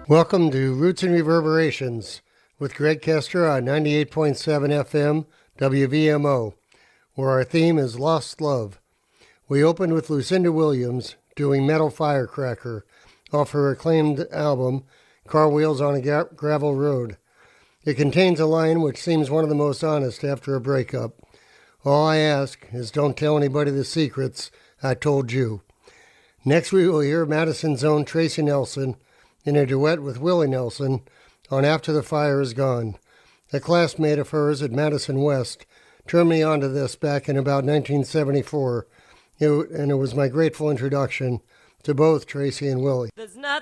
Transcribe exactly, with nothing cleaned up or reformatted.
Welcome to Roots and Reverberations with Greg Kester on ninety-eight point seven F M W V M O, where our theme is Lost Love. We opened with Lucinda Williams doing Metal Firecracker off her acclaimed album, Car Wheels on a Gra- Gravel Road. It contains a line which seems one of the most honest after a breakup. All I ask is don't tell anybody the secrets I told you. Next we will hear Madison's own Tracy Nelson in a duet with Willie Nelson on After the Fire Is Gone. A classmate of hers at Madison West turned me onto this back in about nineteen seventy-four, it, and it was my grateful introduction to both Tracy and Willie. There's nothing